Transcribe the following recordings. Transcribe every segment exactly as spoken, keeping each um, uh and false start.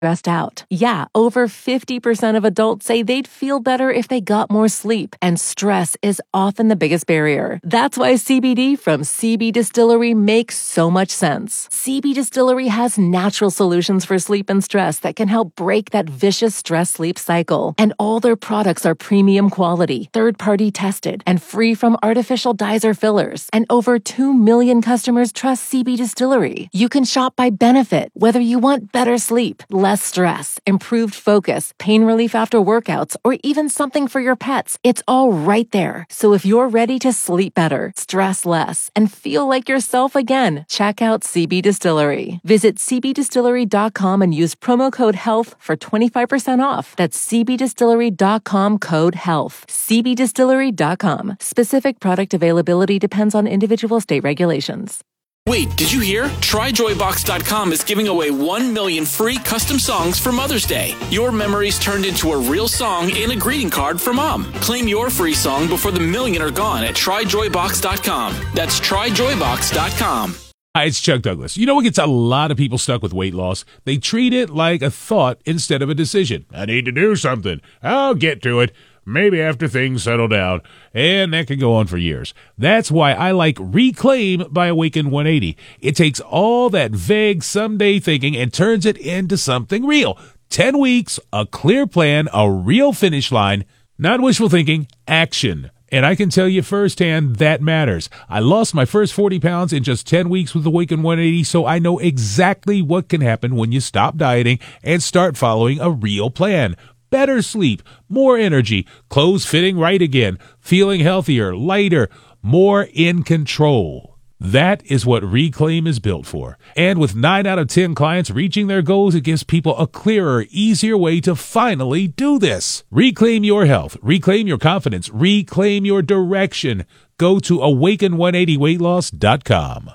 stressed out. Yeah, over fifty percent of adults say they'd feel better if they got more sleep, and stress is often the biggest barrier. That's why C B D from C B Distillery makes so much sense. C B Distillery has natural solutions for sleep and stress that can help break that vicious stress-sleep cycle. And all their products are premium quality, third-party tested, and free from artificial dyes or fillers. And over two million customers trust C B Distillery. You can shop by benefit, whether you want better sleep, less stress, improved focus, pain relief after workouts, or even something for your pets. It's all right there. So if you're ready to sleep better, stress less, and feel like yourself again, check out C B Distillery. Visit c b distillery dot com and use promo code HEALTH for twenty-five percent off. That's c b distillery dot com code HEALTH. c b distillery dot com. Specific product availability depends on individual state regulations. Wait, did you hear? Try joy box dot com is giving away one million free custom songs for Mother's Day. Your memories turned into a real song in a greeting card for Mom. Claim your free song before the million are gone at try joy box dot com. That's try joy box dot com. Hi, it's Chuck Douglas. You know what gets a lot of people stuck with weight loss? They treat it like a thought instead of a decision. I need to do something. I'll get to it. Maybe after things settle down, and that can go on for years. That's why I like Reclaim by Awaken one eighty. It takes all that vague someday thinking and turns it into something real. Ten weeks, a clear plan, a real finish line, not wishful thinking, action. And I can tell you firsthand that matters. I lost my first forty pounds in just ten weeks with Awaken one eighty, so I know exactly what can happen when you stop dieting and start following a real plan. Better sleep, more energy, clothes fitting right again, feeling healthier, lighter, more in control. That is what Reclaim is built for. And with nine out of ten clients reaching their goals, it gives people a clearer, easier way to finally do this. Reclaim your health, reclaim your confidence, reclaim your direction. Go to awaken one eighty weight loss dot com.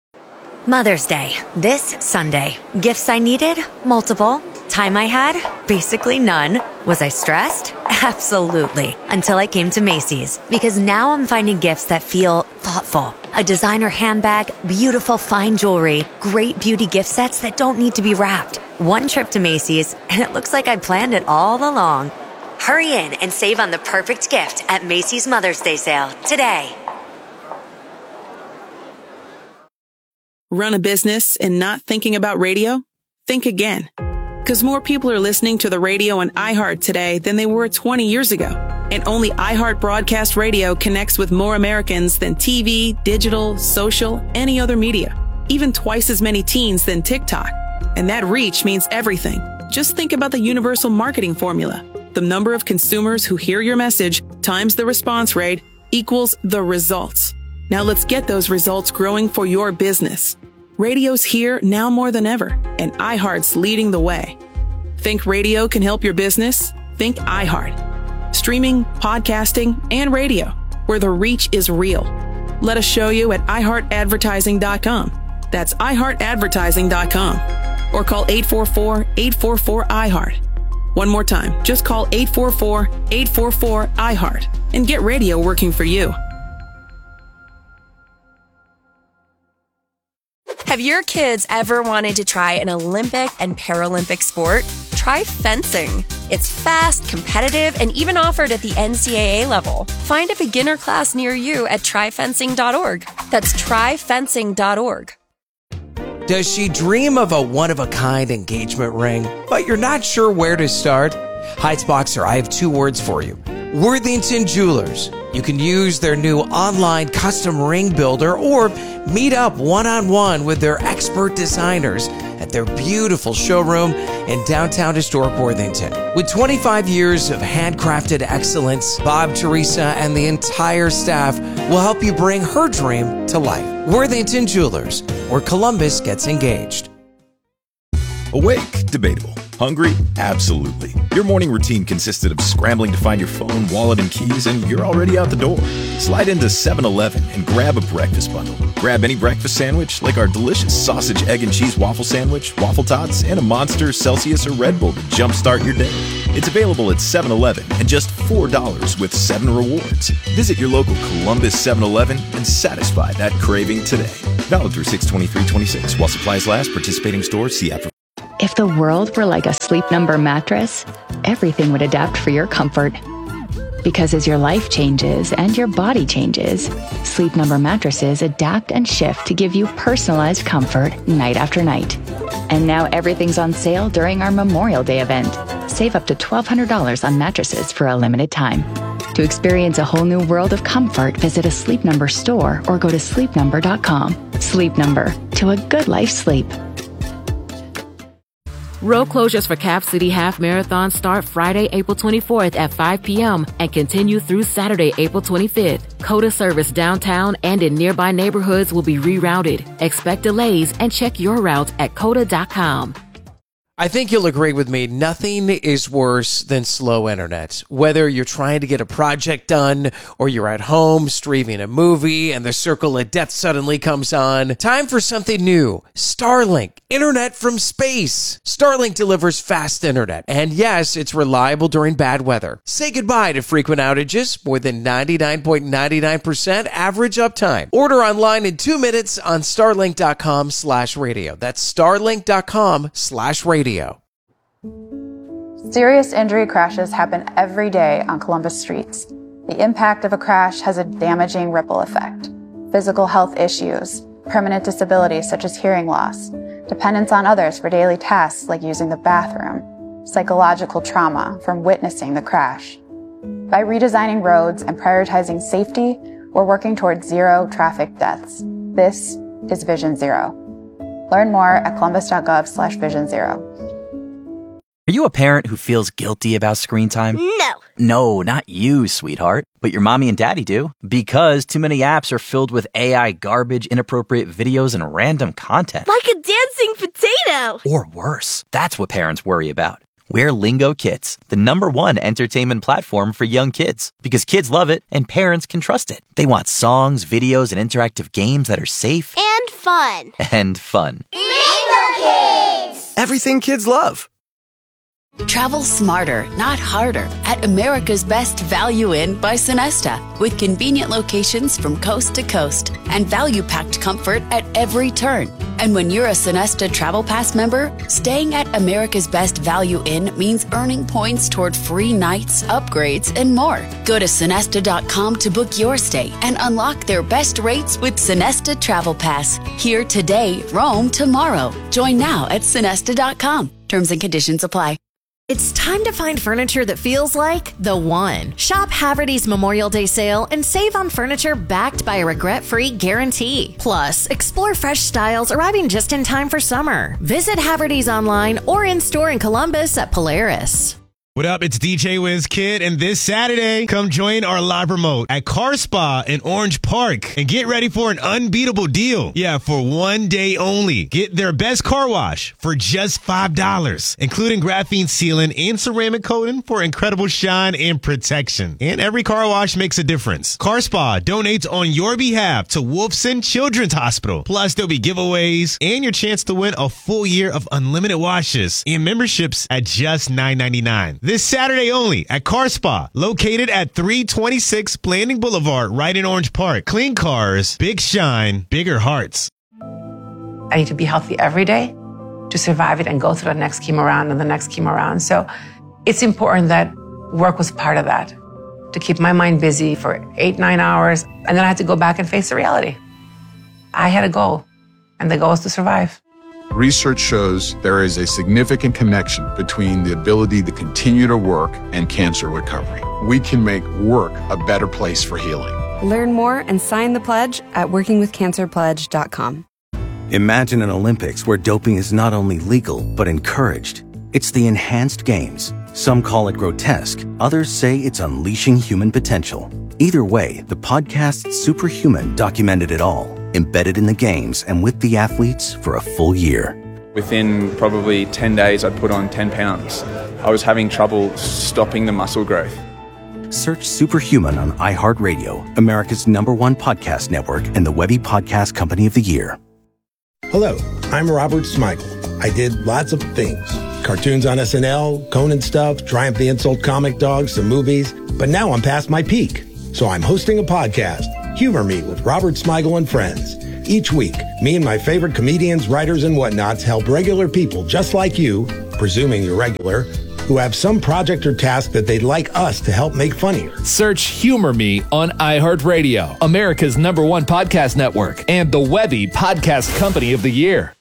Mother's Day, this Sunday. Gifts I needed? Multiple. Time I had? Basically none. Was I stressed? Absolutely. Until I came to Macy's. Because now I'm finding gifts that feel thoughtful. A designer handbag, beautiful fine jewelry, great beauty gift sets that don't need to be wrapped. One trip to Macy's, and it looks like I planned it all along. Hurry in and save on the perfect gift at Macy's Mother's Day sale today. Run a business and not thinking about radio? Think again. Because more people are listening to the radio on iHeart today than they were twenty years ago. And only iHeart Broadcast Radio connects with more Americans than T V, digital, social, any other media. Even twice as many teens than TikTok. And that reach means everything. Just think about the universal marketing formula. The number of consumers who hear your message times the response rate equals the results. Now let's get those results growing for your business. Radio's here now more than ever, and iHeart's leading the way. Think radio can help your business? Think iHeart. Streaming, podcasting, and radio, where the reach is real. Let us show you at i heart advertising dot com. That's i heart advertising dot com. Or call eight four four, eight four four, I heart. One more time, just call eight four four, eight four four, I heart and get radio working for you. Have your kids ever wanted to try an Olympic and Paralympic sport? Try fencing. It's fast, competitive, and even offered at the N C double A level. Find a beginner class near you at try fencing dot org. That's try fencing dot org. Does she dream of a one-of-a-kind engagement ring, but you're not sure where to start? Heights Boxer, I have two words for you. Worthington Jewelers. You can use their new online custom ring builder or meet up one-on-one with their expert designers at their beautiful showroom in downtown historic Worthington. With twenty-five years of handcrafted excellence, Bob, Teresa, and the entire staff will help you bring her dream to life. Worthington Jewelers, where Columbus gets engaged. Awake? Debatable. Hungry? Absolutely. Your morning routine consisted of scrambling to find your phone, wallet, and keys, and you're already out the door. Slide into seven eleven and grab a breakfast bundle. Grab any breakfast sandwich, like our delicious sausage, egg, and cheese waffle sandwich, waffle tots, and a Monster, Celsius, or Red Bull to jumpstart your day. It's available at seven eleven and just four dollars with seven rewards. Visit your local Columbus seven eleven and satisfy that craving today. Valid through six twenty-three twenty-six. While supplies last, participating stores, see app for If the world were like a Sleep Number mattress, everything would adapt for your comfort. Because as your life changes and your body changes, Sleep Number mattresses adapt and shift to give you personalized comfort night after night. And now everything's on sale during our Memorial Day event. Save up to twelve hundred dollars on mattresses for a limited time. To experience a whole new world of comfort, visit a Sleep Number store or go to sleep number dot com. Sleep Number, to a good life sleep. Road closures for Cap City Half Marathon start Friday, April twenty-fourth at five p.m. and continue through Saturday, April twenty-fifth. COTA service downtown and in nearby neighborhoods will be rerouted. Expect delays and check your route at cota dot com. I think you'll agree with me, nothing is worse than slow internet. Whether you're trying to get a project done or you're at home streaming a movie and the circle of death suddenly comes on. Time for something new. Starlink, internet from space. Starlink delivers fast internet. And yes, it's reliable during bad weather. Say goodbye to frequent outages, more than ninety-nine point nine nine percent average uptime. Order online in two minutes on starlink dot com slash radio. That's starlink dot com slash radio. Serious injury crashes happen every day on Columbus streets. The impact of a crash has a damaging ripple effect. Physical health issues, permanent disabilities such as hearing loss, dependence on others for daily tasks like using the bathroom, psychological trauma from witnessing the crash. By redesigning roads and prioritizing safety, we're working towards zero traffic deaths. This is Vision Zero. Learn more at columbus.gov slash vision zero. Are you a parent who feels guilty about screen time? No. No, not you, sweetheart. But your mommy and daddy do. Because too many apps are filled with A I garbage, inappropriate videos, and random content. Like a dancing potato. Or worse. That's what parents worry about. We're Lingo Kids, the number one entertainment platform for young kids. Because kids love it and parents can trust it. They want songs, videos, and interactive games that are safe. And fun. And fun. Lingo Kids! Everything kids love. Travel smarter, not harder, at America's Best Value Inn by Sonesta, with convenient locations from coast to coast and value-packed comfort at every turn. And when you're a Sonesta Travel Pass member, staying at America's Best Value Inn means earning points toward free nights, upgrades, and more. Go to sonesta dot com to book your stay and unlock their best rates with Sonesta Travel Pass. Here today, roam tomorrow. Join now at sonesta dot com. Terms and conditions apply. It's time to find furniture that feels like the one. Shop Haverty's Memorial Day sale and save on furniture backed by a regret-free guarantee. Plus, explore fresh styles arriving just in time for summer. Visit Haverty's online or in-store in Columbus at Polaris. What up? It's D J Wiz Kid, and this Saturday, come join our live remote at Car Spa in Orange Park and get ready for an unbeatable deal. Yeah, for one day only. Get their best car wash for just five dollars, including graphene sealant and ceramic coating for incredible shine and protection. And every car wash makes a difference. Car Spa donates on your behalf to Wolfson Children's Hospital. Plus, there'll be giveaways and your chance to win a full year of unlimited washes and memberships at just nine ninety-nine. This Saturday only at Car Spa, located at three twenty-six Blanding Boulevard, right in Orange Park. Clean cars, big shine, bigger hearts. I need to be healthy every day to survive it and go through the next chemo round and the next chemo round. So it's important that work was part of that, to keep my mind busy for eight, nine hours. And then I had to go back and face the reality. I had a goal, and the goal is to survive. Research shows there is a significant connection between the ability to continue to work and cancer recovery. We can make work a better place for healing. Learn more and sign the pledge at working with cancer pledge dot com. Imagine an Olympics where doping is not only legal, but encouraged. It's the enhanced games. Some call it grotesque. Others say it's unleashing human potential. Either way, the podcast Superhuman documented it all, embedded in the games and with the athletes for a full year. Within probably ten days, I'd put on ten pounds. I was having trouble stopping the muscle growth. Search Superhuman on iHeartRadio, America's number one podcast network and the Webby Podcast Company of the Year. Hello, I'm Robert Smigel. I did lots of things. Cartoons on S N L, Conan stuff, Triumph the Insult comic dogs, some movies. But now I'm past my peak. So I'm hosting a podcast, Humor Me with Robert Smigel and Friends. Each week, me and my favorite comedians, writers, and whatnots help regular people just like you, presuming you're regular, who have some project or task that they'd like us to help make funnier. Search Humor Me on iHeartRadio, America's number one podcast network, and the Webby Podcast Company of the Year.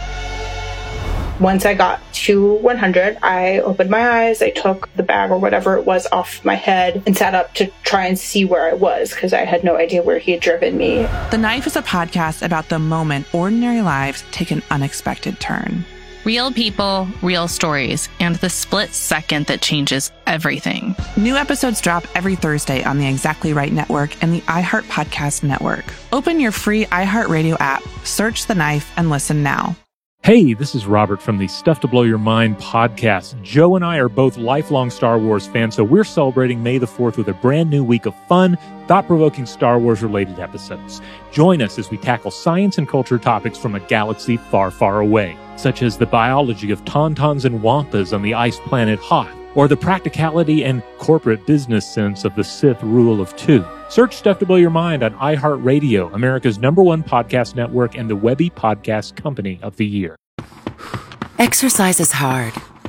Once I got to one hundred, I opened my eyes, I took the bag or whatever it was off my head and sat up to try and see where I was because I had no idea where he had driven me. The Knife is a podcast about the moment ordinary lives take an unexpected turn. Real people, real stories, and the split second that changes everything. New episodes drop every Thursday on the Exactly Right Network and the iHeart Podcast Network. Open your free iHeartRadio app, search The Knife, and listen now. Hey, this is Robert from the Stuff to Blow Your Mind podcast. Joe and I are both lifelong Star Wars fans, so we're celebrating May the fourth with a brand new week of fun, thought-provoking Star Wars-related episodes. Join us as we tackle science and culture topics from a galaxy far, far away, such as the biology of tauntauns and wampas on the ice planet Hoth, or the practicality and corporate business sense of the Sith rule of two. Search Stuff to Blow Your Mind on iHeartRadio, America's number one podcast network, and the Webby Podcast Company of the Year. Exercise is hard.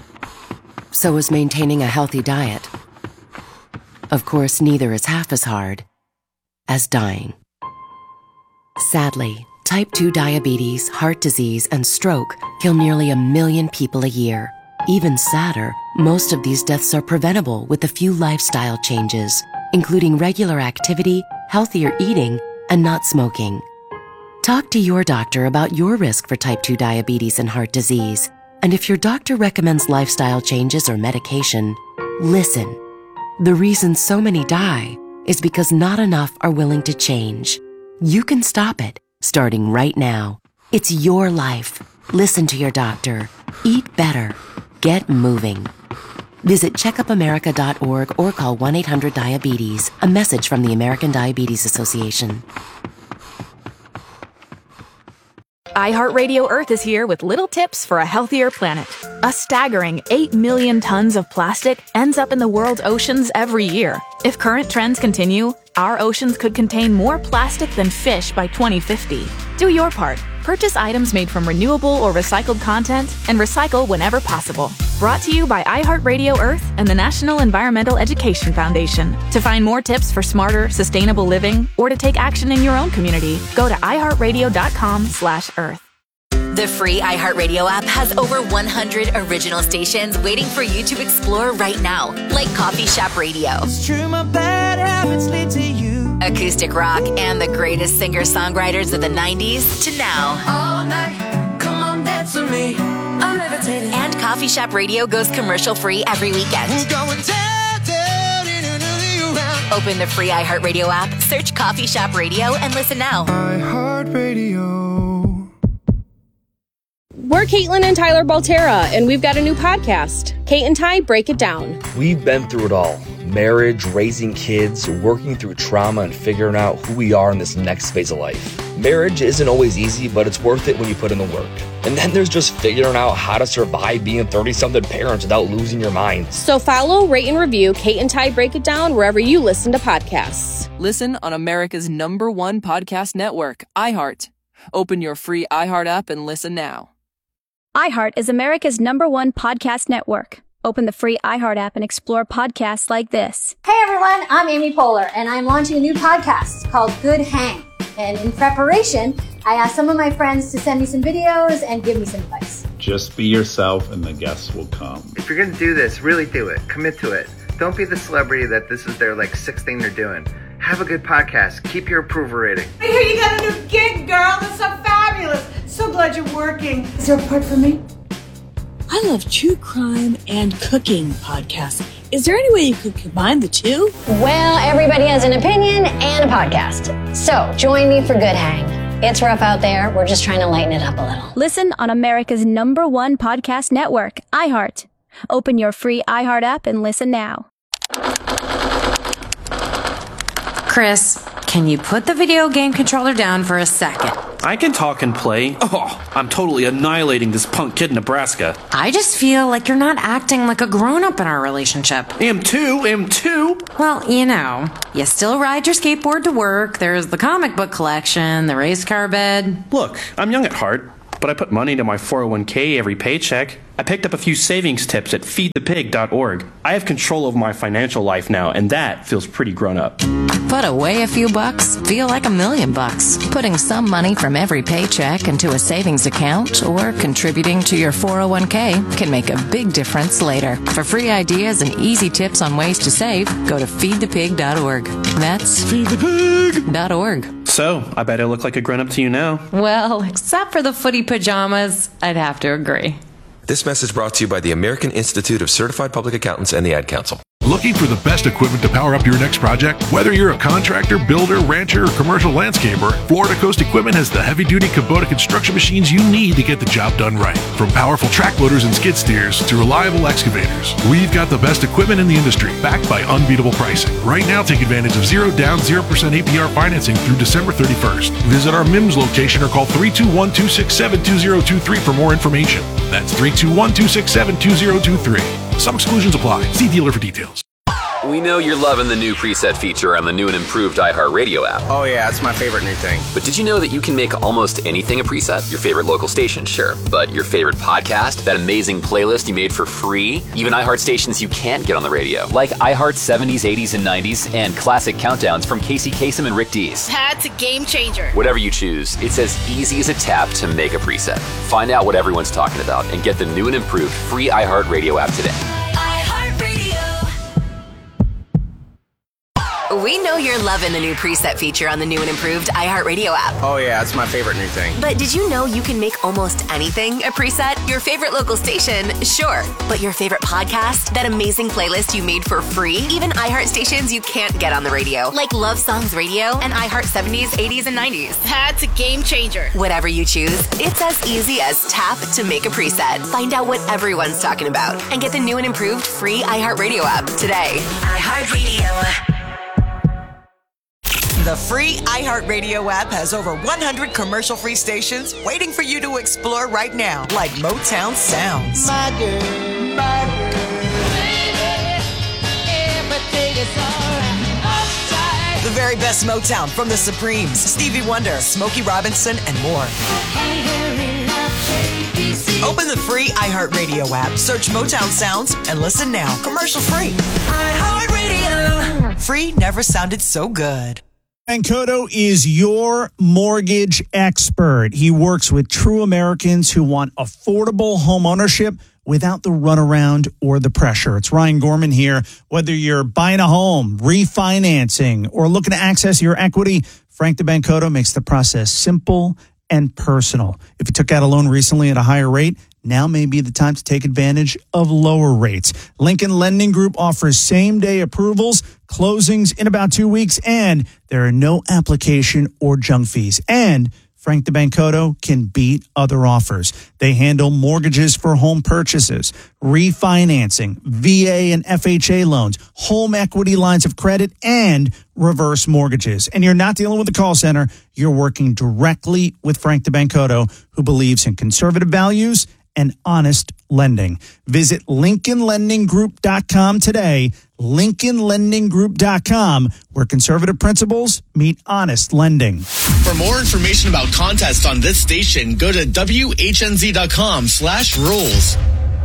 So is maintaining a healthy diet. Of course, neither is half as hard as dying. Sadly, type two diabetes, heart disease, and stroke kill nearly a million people a year. Even sadder, most of these deaths are preventable with a few lifestyle changes, including regular activity, healthier eating, and not smoking. Talk to your doctor about your risk for type two diabetes and heart disease. And if your doctor recommends lifestyle changes or medication, listen. The reason so many die is because not enough are willing to change. You can stop it, starting right now. It's your life. Listen to your doctor. Eat better. Get moving. Visit checkup america dot org or call one eight hundred diabetes. A message from the American Diabetes Association. iHeartRadio Earth is here with little tips for a healthier planet. A staggering eight million tons of plastic ends up in the world's oceans every year. If current trends continue, our oceans could contain more plastic than fish by twenty fifty. Do your part. Purchase items made from renewable or recycled content and recycle whenever possible. Brought to you by iHeartRadio Earth and the National Environmental Education Foundation. To find more tips for smarter, sustainable living or to take action in your own community, go to iHeartRadio.com slash Earth. The free iHeartRadio app has over one hundred original stations waiting for you to explore right now, like Coffee Shop Radio, It's true, my bad habits lead to you. acoustic rock, and the greatest singer-songwriters of the nineties to now. All night, come on, dance with me. I'm levitating. And Coffee Shop Radio goes commercial-free every weekend. We're going down, down, in another round. Open the free iHeartRadio app, search Coffee Shop Radio, and listen now. iHeartRadio. We're Caitlin and Tyler Baltera, and we've got a new podcast, Kate and Ty Break It Down. We've been through it all. Marriage, raising kids, working through trauma, and figuring out who we are in this next phase of life. Marriage isn't always easy, but it's worth it when you put in the work. And then there's just figuring out how to survive being thirty-something parents without losing your mind. So follow, rate, and review Kate and Ty Break It Down wherever you listen to podcasts. Listen on America's number one podcast network, iHeart. Open your free iHeart app and listen now. iHeart is America's number one podcast network. Open the free iHeart app and explore podcasts like this. Hey everyone, I'm Amy Poehler, and I'm launching a new podcast called Good Hang. And in preparation, I asked some of my friends to send me some videos and give me some advice. Just be yourself and the guests will come. If you're going to do this, really do it. Commit to it. Don't be the celebrity that this is their like sixth thing they're doing. Have a good podcast. Keep your approval rating. I hear you got a new gig, girl. That's so fabulous. So glad you're working. Is there a part for me? I love true crime and cooking podcasts. Is there any way you could combine the two? Well, everybody has an opinion and a podcast. So join me for Good Hang. It's rough out there. We're just trying to lighten it up a little. Listen on America's number one podcast network, iHeart. Open your free iHeart app and listen now. Chris, can you put the video game controller down for a second? I can talk and play. Oh, I'm totally annihilating this punk kid in Nebraska. I just feel like you're not acting like a grown-up in our relationship. Am too, am too. Well, you know, you still ride your skateboard to work. There's the comic book collection, the race car bed. Look, I'm young at heart, but I put money into my four oh one k every paycheck. I picked up a few savings tips at feed the pig dot org. I have control over my financial life now, and that feels pretty grown up. Put away a few bucks, feel like a million bucks. Putting some money from every paycheck into a savings account or contributing to your four oh one k can make a big difference later. For free ideas and easy tips on ways to save, go to feed the pig dot org. That's feed the pig dot org. So, I bet I look like a grown-up to you now. Well, except for the footy pajamas, I'd have to agree. This message brought to you by the American Institute of Certified Public Accountants and the Ad Council. Looking for the best equipment to power up your next project? Whether you're a contractor, builder, rancher, or commercial landscaper, Florida Coast Equipment has the heavy-duty Kubota construction machines you need to get the job done right. From powerful track loaders and skid steers to reliable excavators, we've got the best equipment in the industry, backed by unbeatable pricing. Right now, take advantage of zero down, zero percent A P R financing through December thirty-first. Visit our M I M S location or call three two one, two six seven, two zero two three for more information. That's three two one, two six seven, two zero two three. Some exclusions apply. See dealer for details. We know you're loving the new preset feature on the new and improved iHeartRadio app. Oh yeah, it's my favorite new thing. But did you know that you can make almost anything a preset? Your favorite local station, sure. But your favorite podcast? That amazing playlist you made for free? Even iHeart stations you can't get on the radio. Like iHeart seventies, eighties, and nineties, and classic countdowns from Casey Kasem and Rick Dees. That's a game changer. Whatever you choose, it's as easy as a tap to make a preset. Find out what everyone's talking about and get the new and improved free iHeartRadio app today. We know you're loving the new preset feature on the new and improved iHeartRadio app. Oh yeah, it's my favorite new thing. But did you know you can make almost anything a preset? Your favorite local station, sure. But your favorite podcast? That amazing playlist you made for free? Even iHeart stations you can't get on the radio, like Love Songs Radio and iHeart seventies, eighties, and nineties. That's a game changer. Whatever you choose, it's as easy as tap to make a preset. Find out what everyone's talking about and get the new and improved free iHeartRadio app today. iHeartRadio. The free iHeartRadio app has over one hundred commercial-free stations waiting for you to explore right now, like Motown Sounds. My girl, my girl, baby, everything is alright. Upside. The very best Motown from the Supremes, Stevie Wonder, Smokey Robinson, and more. Open the free iHeartRadio app, search Motown Sounds, and listen now. Commercial-free. iHeartRadio. Free never sounded so good. Bancoto is your mortgage expert. He works with true Americans who want affordable home ownership without the runaround or the pressure. It's Ryan Gorman here. Whether you're buying a home, refinancing, or looking to access your equity, Frank DeBancoto makes the process simple and personal. If you took out a loan recently at a higher rate, now may be the time to take advantage of lower rates. Lincoln Lending Group offers same-day approvals, closings in about two weeks, and there are no application or junk fees. And Frank DeBancoto can beat other offers. They handle mortgages for home purchases, refinancing, V A and F H A loans, home equity lines of credit, and reverse mortgages. And you're not dealing with the call center. You're working directly with Frank DeBancoto, who believes in conservative values and honest lending. Visit Lincoln Lending Group dot com today, Lincoln Lending Group dot com, where conservative principles meet honest lending. For more information about contests on this station, go to W H N Z dot com slash rules.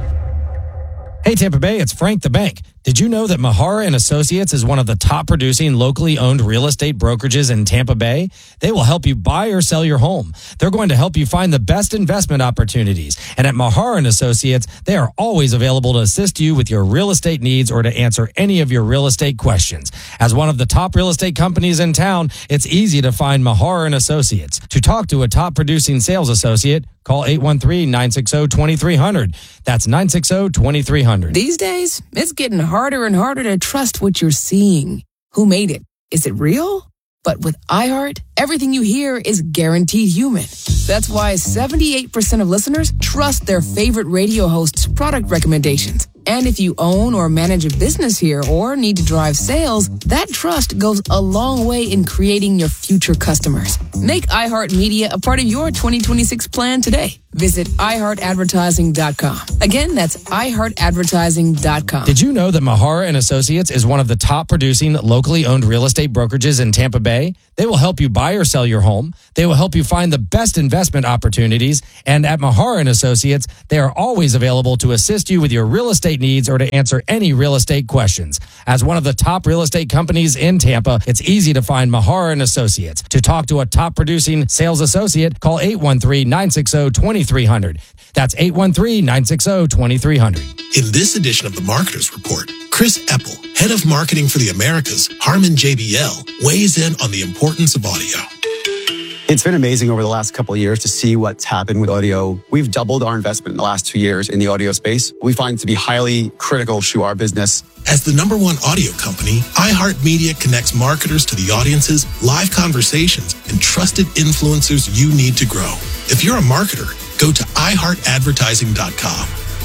Hey, Tampa Bay, it's Frank the Bank. Did you know that Mahara and Associates is one of the top producing locally owned real estate brokerages in Tampa Bay? They will help you buy or sell your home. They're going to help you find the best investment opportunities. And at Mahara and Associates, they are always available to assist you with your real estate needs or to answer any of your real estate questions. As one of the top real estate companies in town, it's easy to find Mahara and Associates. To talk to a top producing sales associate, call eight one three, nine six zero, two three zero zero. That's nine six zero, two three zero zero. These days, it's getting harder and harder to trust what you're seeing. Who made it? Is it real? But with iHeart, everything you hear is guaranteed human. That's why seventy-eight percent of listeners trust their favorite radio host's product recommendations. And if you own or manage a business here or need to drive sales, that trust goes a long way in creating your future customers. Make iHeartMedia a part of your twenty twenty-six plan today. Visit i heart advertising dot com. Again, that's i heart advertising dot com. Did you know that Mahara and Associates is one of the top producing locally owned real estate brokerages in Tampa Bay? They will help you buy or sell your home. They will help you find the best investment opportunities. And at Mahara and Associates, they are always available to assist you with your real estate needs or to answer any real estate questions. As one of the top real estate companies in Tampa, it's easy to find Mahara and Associates. To talk to a top producing sales associate, call eight one three, nine six zero, two three zero zero. That's eight one three, nine six zero, two three zero zero. In this edition of the Marketers Report, Chris Eppel, head of marketing for the Americas, Harman J B L, weighs in on the importance of audio. It's been amazing over the last couple of years to see what's happened with audio. We've doubled our investment in the last two years in the audio space. We find it to be highly critical to our business. As the number one audio company, iHeartMedia connects marketers to the audiences, live conversations, and trusted influencers you need to grow. If you're a marketer, go to i heart advertising dot com.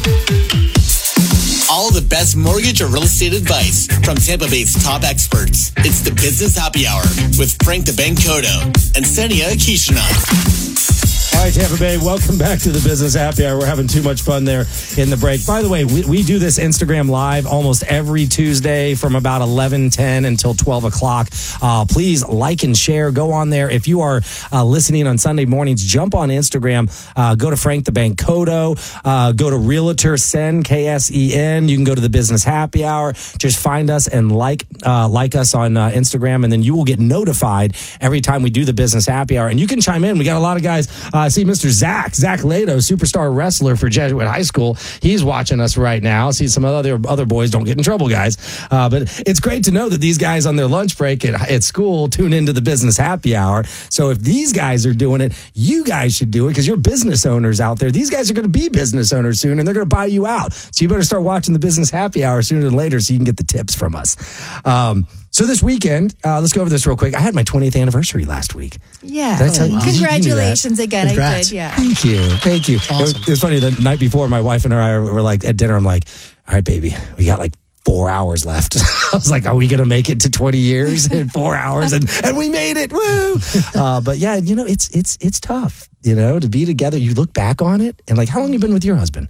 All the best mortgage or real estate advice from Tampa Bay's top experts. It's the Business Happy Hour with Frank the Bank Cotto and Senia Kishina. All right, Tampa Bay, welcome back to the Business Happy Hour. We're having too much fun there in the break. By the way, we, we do this Instagram Live almost every Tuesday from about eleven ten until twelve o'clock. Uh, please like and share. Go on there. If you are uh, listening on Sunday mornings, jump on Instagram. Uh, go to Frank the Bank Cotto. Uh, go to Realtor Sen, K S E N. You can go to the Business Happy Hour. Just find us and like uh, like us on uh, Instagram, and then you will get notified every time we do the Business Happy Hour. And you can chime in. We got a lot of guys. Uh, I see Mister Zach, Zach Lato, superstar wrestler for Jesuit High School. He's watching us right now. I see some other other boys. Don't get in trouble, guys. Uh, but it's great to know that these guys on their lunch break at, at school tune into the Business Happy Hour. So if these guys are doing it, you guys should do it because you're business owners out there. These guys are going to be business owners soon, and they're going to buy you out. So you better start watching the Business Happy Hour sooner than later so you can get the tips from us. Um, So this weekend, uh, let's go over this real quick. I had my twentieth anniversary last week. Yeah. Did I tell you? Congratulations again. Congrats. I did, yeah. Thank you. Thank you. Awesome. It, was, it was funny, the night before, my wife and I were like at dinner, I'm like, all right, baby, we got like four hours left. I was like, are we going to make it to twenty years in four hours? And, and we made it. Woo! Uh, but yeah, you know, it's, it's, it's tough, you know, to be together. You look back on it and like, how long have you been with your husband?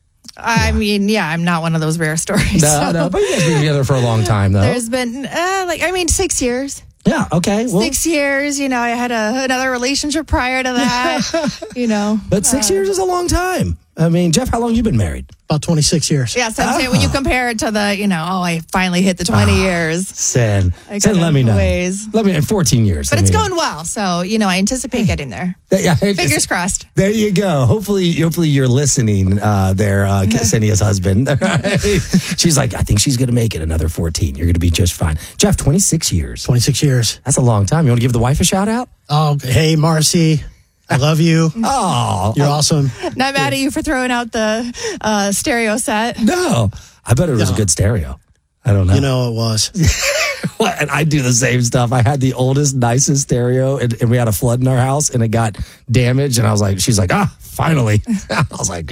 I mean, yeah, I'm not one of those rare stories. No, so. no, but you guys been together for a long time, though. There's been, uh, like, I mean, six years. Yeah, okay. Well, six years, you know, I had a, another relationship prior to that, you know. But six uh, years is a long time. I mean, Jeff, how long have you been married? About twenty-six years. Yeah, so I'm saying when you compare it to the, you know, oh, I finally hit the twenty ah, years. Sen, Sen, let me know. Ways. Let me in fourteen years. But it's going well, so, you know, I anticipate getting there. Yeah, fingers crossed. There you go. Hopefully, hopefully you're listening uh, there, uh, Ksenia's husband. She's like, I think she's going to make it another fourteen. You're going to be just fine. Jeff, twenty-six years. twenty-six years. That's a long time. You want to give the wife a shout out? Oh, hey, Marcy. I love you. Oh, you're awesome. Not mad at you for throwing out the uh, stereo set. No, I bet it was no. a good stereo. I don't know. You know it was. And I do the same stuff. I had the oldest, nicest stereo, and, and we had a flood in our house, and it got damaged. And I was like, she's like, ah, finally. I was like,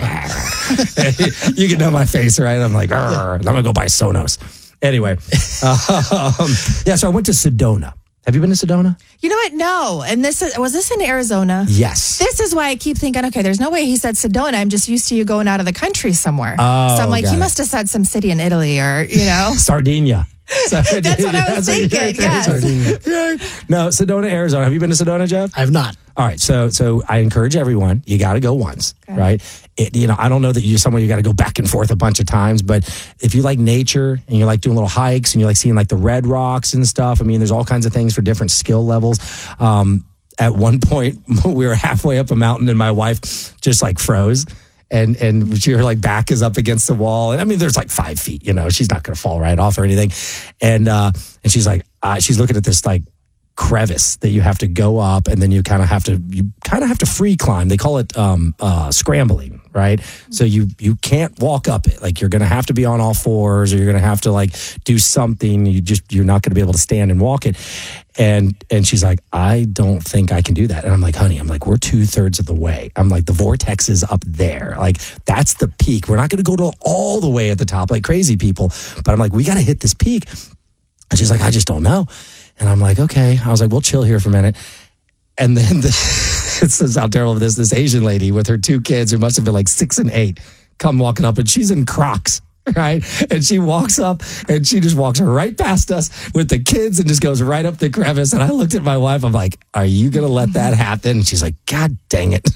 you can know my face, right? I'm like, I'm gonna go buy Sonos. Anyway, um, yeah. So I went to Sedona. Have you been to Sedona? You know what? No. And this is, was this in Arizona? Yes. This is why I keep thinking, okay, there's no way he said Sedona. I'm just used to you going out of the country somewhere. Oh, so I'm like, he it. must have said some city in Italy or, you know. Sardinia. Sardinia. That's what I was thinking, yes. No, Sedona, Arizona. Have you been to Sedona, Jeff? I have not. All right, so so I encourage everyone, you got to go once, okay. right? It, you know, I don't know that you're someone you got to go back and forth a bunch of times, but if you like nature and you like doing little hikes and you like seeing like the red rocks and stuff, I mean, there's all kinds of things for different skill levels. Um, at one point, we were halfway up a mountain and my wife just like froze. And and she, her like back is up against the wall. And I mean, there's like five feet, you know, she's not going to fall right off or anything. And uh, and she's like, uh, she's looking at this like crevice that you have to go up, and then you kind of have to, you kind of have to free climb. They call it um, uh, scrambling, right? So you you can't walk up it. Like you're going to have to be on all fours, or you're going to have to like do something. You just you're not going to be able to stand and walk it. And and she's like, I don't think I can do that. And I'm like, honey, I'm like, we're two thirds of the way. I'm like, the vortex is up there. Like that's the peak. We're not going to go to all the way at the top like crazy people. But I'm like, we got to hit this peak. And she's like, I just don't know. And I'm like, okay. I was like, we'll chill here for a minute. And then the, this is how terrible this this Asian lady with her two kids who must have been like six and eight come walking up, and she's in Crocs, right? And she walks up and she just walks right past us with the kids and just goes right up the crevice. And I looked at my wife. I'm like, are you going to let that happen? And she's like, God dang it.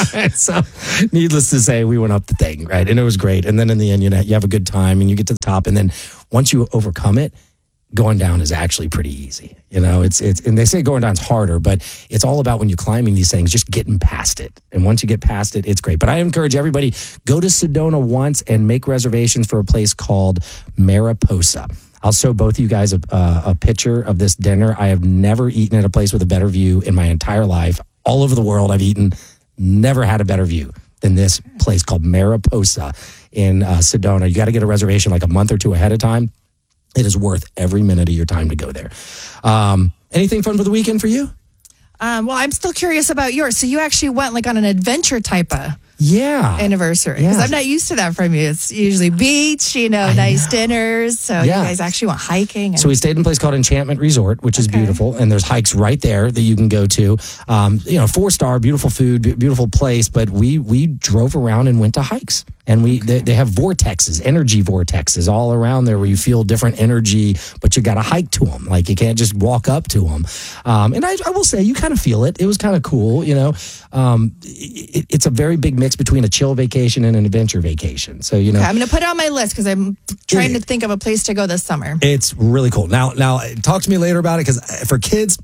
So needless to say, we went up the thing, right? And it was great. And then in the end, you know, you have a good time and you get to the top. And then once you overcome it, going down is actually pretty easy. You know, it's, it's, and they say going down's harder, but it's all about when you're climbing these things, just getting past it. And once you get past it, it's great. But I encourage everybody, go to Sedona once and make reservations for a place called Mariposa. I'll show both of you guys a, uh, a picture of this dinner. I have never eaten at a place with a better view in my entire life. All over the world, I've eaten, never had a better view than this place called Mariposa in uh, Sedona. You got to get a reservation like a month or two ahead of time. It is worth every minute of your time to go there. Um, anything fun for the weekend for you? Um, well, I'm still curious about yours. So you actually went like on an adventure type of yeah anniversary. Because yeah. I'm not used to that from you. It's usually beach, you know, I nice know. dinners. So Yeah. you guys actually went hiking. And- So we stayed in a place called Enchantment Resort, which is Okay. beautiful. And there's hikes right there that you can go to. Um, you know, four star, beautiful food, be- beautiful place. But we we drove around and went to hikes. And we they, they have vortexes, energy vortexes all around there where you feel different energy, but you got to hike to them. Like you can't just walk up to them. Um, and I, I will say, you kind of feel it. It was kind of cool, you know. Um, it, it's a very big mix between a chill vacation and an adventure vacation. So, you know. Okay, I'm going to put it on my list because I'm trying to think of a place to go this summer. It's really cool. Now, now talk to me later about it, because for kids,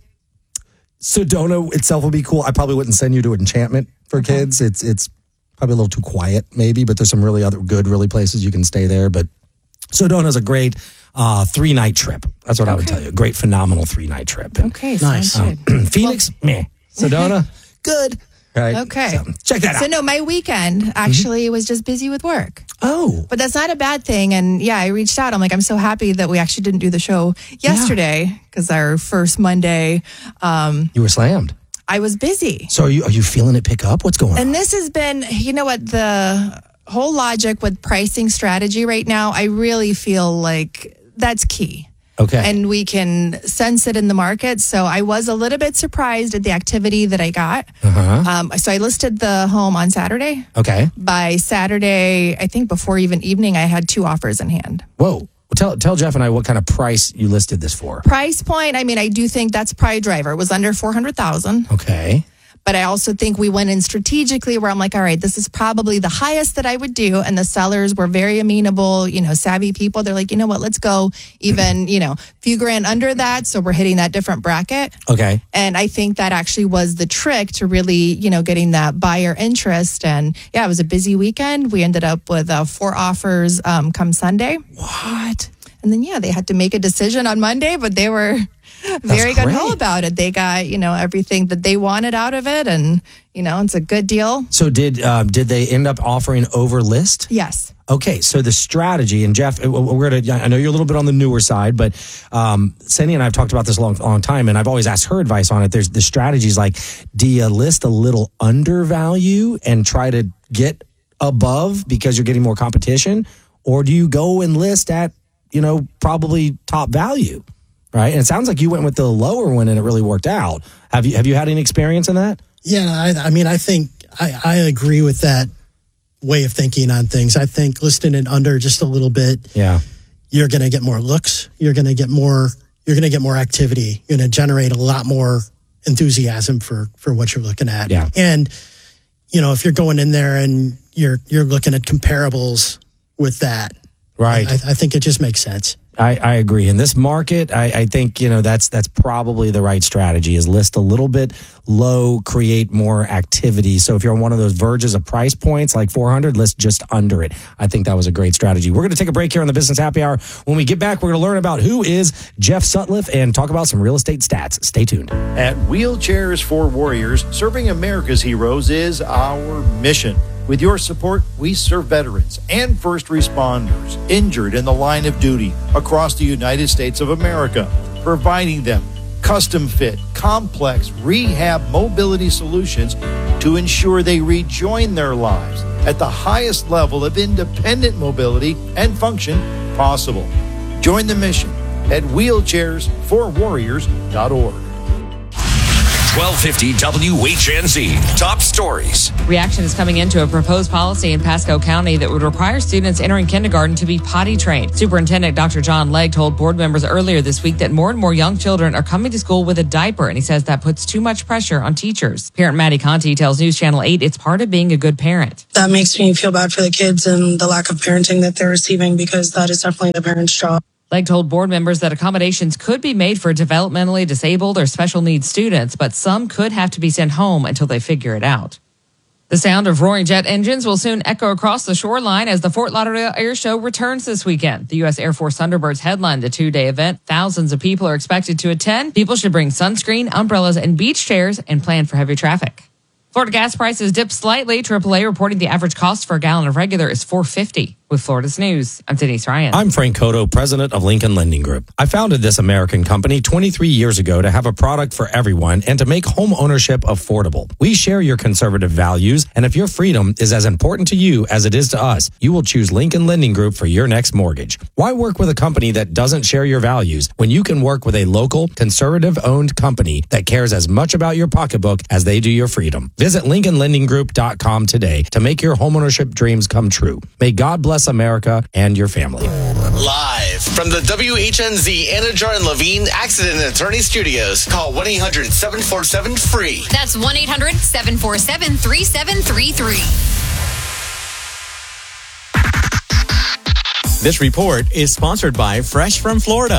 Sedona itself will be cool. I probably wouldn't send you to Enchantment for Okay. kids. It's it's probably a little too quiet, maybe, but there's some really other good, really places you can stay there. But Sedona's a great uh, three night trip. That's what I would tell you. A great, phenomenal three night trip. And, Okay, sounds uh, good. Phoenix, meh. Sedona, good. Right. Okay. So, check that So out. no, my weekend actually was just busy with work. Oh. But that's not a bad thing. And yeah, I reached out. I'm like, I'm so happy that we actually didn't do the show yesterday because our first Monday, um, You were slammed. I was busy. So are you, are you feeling it pick up? What's going on? And this has been, you know what, the whole logic with pricing strategy right now, I really feel like that's key. Okay. And we can sense it in the market. So I was a little bit surprised at the activity that I got. Uh-huh. Um, so I listed the home on Saturday. Okay. By Saturday, I think before even evening, I had two offers in hand. Whoa. Well, tell, tell Jeff and I what kind of price you listed this for. Price point, I mean, I do think that's probably driver. It was under four hundred thousand dollars. Okay. But I also think we went in strategically where I'm like, all right, this is probably the highest that I would do. And the sellers were very amenable, you know, savvy people. They're like, you know what, let's go even, you know, a few grand under that. So we're hitting that different bracket. Okay. And I think that actually was the trick to really, you know, getting that buyer interest. And yeah, it was a busy weekend. We ended up with uh, four offers um, come Sunday. What? And then, yeah, they had to make a decision on Monday, but they were very good great. whole about it. They got, you know, everything that they wanted out of it. And, you know, it's a good deal. So did uh, did they end up offering over list? Yes. Okay, so the strategy, and Jeff, we're gonna. I know you're a little bit on the newer side, but um, Cindy and I have talked about this a long, long time, and I've always asked her advice on it. There's the strategies like, do you list a little undervalue and try to get above because you're getting more competition, or do you go and list at, you know, probably top value, right? And it sounds like you went with the lower one, and it really worked out. Have you have you had any experience in that? Yeah, I, I mean, I think I, I agree with that way of thinking on things. I think listing it under just a little bit, yeah, you're going to get more looks. You're going to get more. You're going to get more activity. You're going to generate a lot more enthusiasm for for what you're looking at. Yeah, and you know, if you're going in there and you're you're looking at comparables with that, right? I, I think it just makes sense. I, I agree. In this market, I, I think, you know, that's that's probably the right strategy, is list a little bit low, create more activity. So if you're on one of those verges of price points like four hundred, list just under it. I think that was a great strategy. We're going to take a break here on the Business Happy Hour. When we get back, we're going to learn about who is Jeff Sutliff and talk about some real estate stats. Stay tuned. At Wheelchairs for Warriors, serving America's heroes is our mission. With your support, we serve veterans and first responders injured in the line of duty across the United States of America, providing them custom fit, complex rehab mobility solutions to ensure they rejoin their lives at the highest level of independent mobility and function possible. Join the mission at wheelchairs for warriors dot org. twelve fifty W H N Z. Top stories. Reaction is coming into a proposed policy in Pasco County that would require students entering kindergarten to be potty trained. Superintendent Doctor John Legg told board members earlier this week that more and more young children are coming to school with a diaper, and he says that puts too much pressure on teachers. Parent Maddie Conti tells News Channel eight it's part of being a good parent. That makes me feel bad for the kids and the lack of parenting that they're receiving, because that is definitely the parent's job. Legg told board members that accommodations could be made for developmentally disabled or special needs students, but some could have to be sent home until they figure it out. The sound of roaring jet engines will soon echo across the shoreline as the Fort Lauderdale Air Show returns this weekend. The U S Air Force Thunderbirds headline the two-day event. Thousands of people are expected to attend. People should bring sunscreen, umbrellas, and beach chairs and plan for heavy traffic. Florida gas prices dipped slightly. triple A reporting the average cost for a gallon of regular is four dollars and fifty cents. With Florida's News, I'm Denise Ryan. I'm Frank Cotto, president of Lincoln Lending Group. I founded this American company twenty-three years ago to have a product for everyone and to make home ownership affordable. We share your conservative values, and if your freedom is as important to you as it is to us, you will choose Lincoln Lending Group for your next mortgage. Why work with a company that doesn't share your values when you can work with a local, conservative-owned company that cares as much about your pocketbook as they do your freedom? Visit Lincoln Lending Group dot com today to make your homeownership dreams come true. May God bless America and your family. Live from the W H N Z Anajar and Levine Accident and Attorney Studios. Call one eight hundred seven four seven free. That's one eight hundred seven four seven three seven three three. This report is sponsored by Fresh from Florida.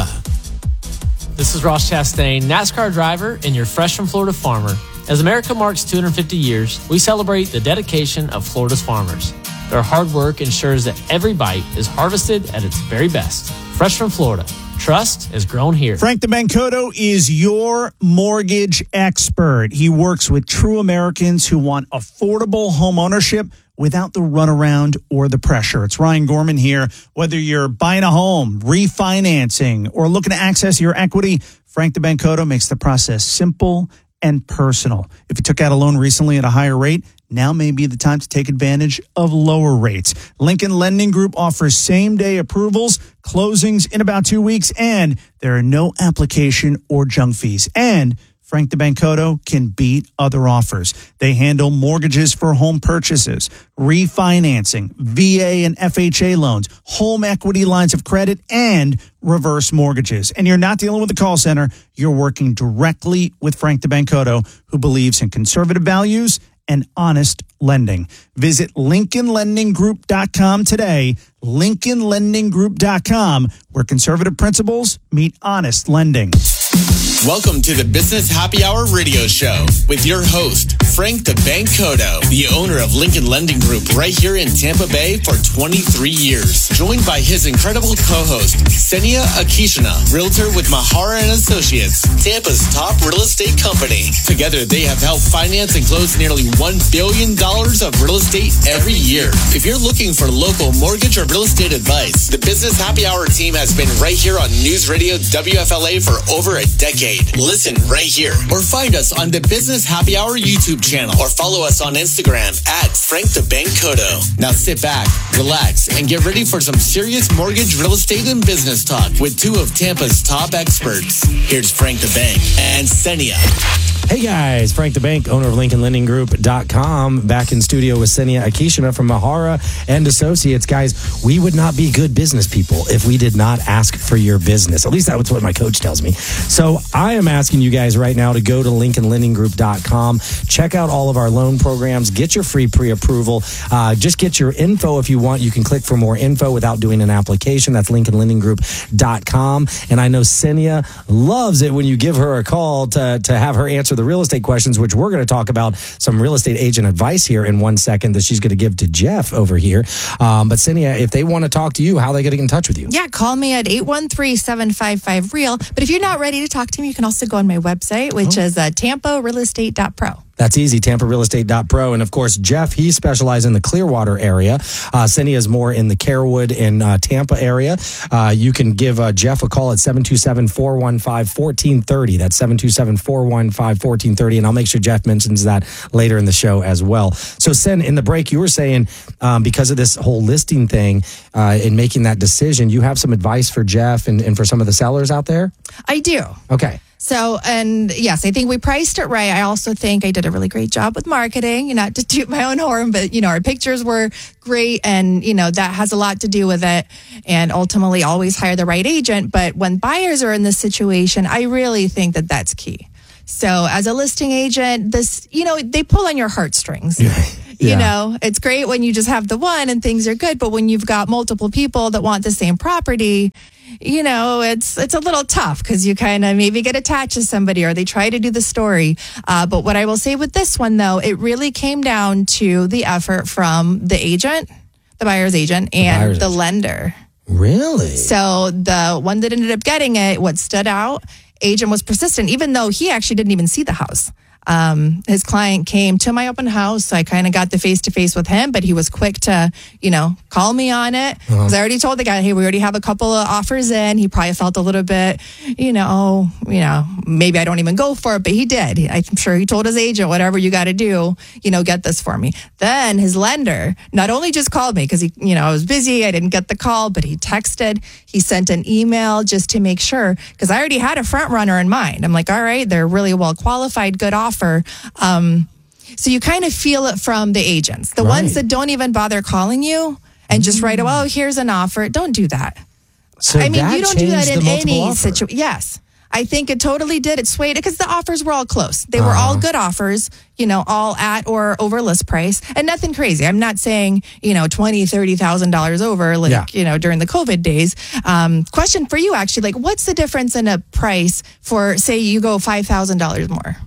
This is Ross Chastain, NASCAR driver and your Fresh from Florida farmer. As America marks two hundred fifty years, we celebrate the dedication of Florida's farmers. Their hard work ensures that every bite is harvested at its very best. Fresh from Florida. Trust is grown here. Frank the Bank Cotto is your mortgage expert. He works with true Americans who want affordable home ownership without the runaround or the pressure. It's Ryan Gorman here. Whether you're buying a home, refinancing, or looking to access your equity, Frank the Bank Cotto makes the process simple and personal. If you took out a loan recently at a higher rate, now may be the time to take advantage of lower rates. Lincoln Lending Group offers same-day approvals, closings in about two weeks, and there are no application or junk fees. And Frank the Bank Cotto can beat other offers. They handle mortgages for home purchases, refinancing, V A and F H A loans, home equity lines of credit, and reverse mortgages. And you're not dealing with the call center. You're working directly with Frank the Bank Cotto, who believes in conservative values and honest lending. Visit Lincoln Lending Group dot com today, Lincoln Lending Group dot com, where conservative principles meet honest lending. Welcome to the Business Happy Hour radio show with your host, Frank the Bank Cotto, the owner of Lincoln Lending Group right here in Tampa Bay for twenty-three years. Joined by his incredible co-host, Senia Akishina, realtor with Mahara and Associates, Tampa's top real estate company. Together, they have helped finance and close nearly one billion dollars of real estate every year. If you're looking for local mortgage or real estate advice, the Business Happy Hour team has been right here on News Radio W F L A for over a decade. Listen right here or find us on the Business Happy Hour YouTube channel or follow us on Instagram at Frank the Bank Cotto. Now sit back, relax, and get ready for some serious mortgage, real estate, and business talk with two of Tampa's top experts. Here's Frank the Bank and Senia. Hey guys, Frank the Bank, owner of Lincoln Lending Group dot com, back in studio with Senia Akishina from Mahara and Associates. Guys, we would not be good business people if we did not ask for your business. At least that's what my coach tells me. So I am asking you guys right now to go to Lincoln Lending Group dot com, check out all of our loan programs, get your free pre-approval, uh, just get your info if you want. You can click for more info without doing an application. That's Lincoln Lending Group dot com. And I know Senia loves it when you give her a call to, to have her answer the real estate questions, which we're going to talk about some real estate agent advice here in one second that she's going to give to Jeff over here. Um, but Senia, if they want to talk to you, how are they going to get in touch with you? Yeah, call me at eight one three, seven five five, R E A L. But if you're not ready to talk to me, you can also go on my website, which oh. is uh, Tampa Real Estate dot pro. That's easy, tampa real estate dot pro. And of course, Jeff, he specializes in the Clearwater area. Uh, Cindy is more in the Carewood and uh, Tampa area. Uh, you can give uh, Jeff a call at seven two seven, four one five, one four three zero. That's seven two seven, four one five, one four three zero. And I'll make sure Jeff mentions that later in the show as well. So, Sen, in the break, you were saying um, because of this whole listing thing uh, in making that decision, you have some advice for Jeff and, and for some of the sellers out there? I do. Okay. So, and yes, I think we priced it right. I also think I did a really great job with marketing, not to toot my own horn, but, you know, our pictures were great. And, you know, that has a lot to do with it. And ultimately always hire the right agent. But when buyers are in this situation, I really think that that's key. So as a listing agent, this, you know, they pull on your heartstrings. Yeah. You know, it's great when you just have the one and things are good. But when you've got multiple people that want the same property, you know, it's it's a little tough because you kind of maybe get attached to somebody or they try to do the story. Uh, but what I will say with this one, though, it really came down to the effort from the agent, the buyer's agent, and the, the lender. Really? So the one that ended up getting it, what stood out, agent was persistent, even though he actually didn't even see the house. Um, his client came to my open house. So I kind of got the face to face with him, but he was quick to, you know, call me on it. Because uh-huh. I already told the guy, hey, we already have a couple of offers in. He probably felt a little bit, you know, you know, maybe I don't even go for it, but he did. I'm sure he told his agent, whatever you got to do, you know, get this for me. Then his lender not only just called me because he, you know, I was busy. I didn't get the call, but he texted, he sent an email just to make sure, because I already had a front runner in mind. I'm like, all right, they're really well qualified, good offer. Um, so you kind of feel it from the agents, the right. ones that don't even bother calling you and just write, oh, here's an offer. Don't do that. So I mean, that you don't do that in any situation. Yes. I think it totally did. It swayed it because the offers were all close. They were uh-huh. all good offers, you know, all at or over list price and nothing crazy. I'm not saying, you know, twenty thousand dollars, thirty thousand dollars over like, yeah. you know, during the COVID days. Um, question for you, actually, like what's the difference in a price for, say, you go five thousand dollars more?